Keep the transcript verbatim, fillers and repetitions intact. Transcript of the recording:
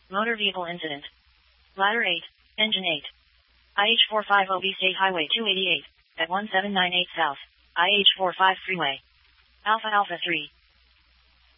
Motor vehicle incident. Ladder eight, engine eight. I H four fifty B State Highway two eighty-eight, at one seven nine eight South, I H forty-five Freeway. Alpha Alpha three.